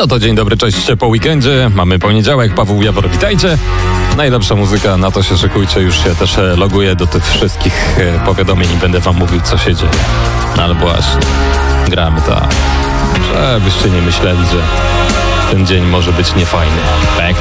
No to dzień dobry, cześć, po weekendzie. Mamy poniedziałek, Paweł Jawor, witajcie. Najlepsza muzyka, na to się szykujcie. Już się też loguję do tych wszystkich powiadomień i będę wam mówił, co się dzieje. Ale właśnie, gramy tak, żebyście nie myśleli, że ten dzień może być niefajny. Back